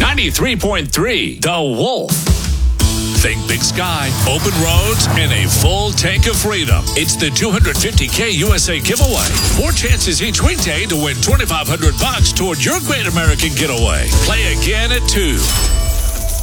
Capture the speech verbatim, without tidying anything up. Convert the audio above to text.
ninety-three point three The Wolf. Think big sky, open roads, and a full tank of freedom. It's the two hundred fifty K U S A giveaway. Four chances each weekday to win twenty-five hundred bucks toward your great American getaway. Play again at two.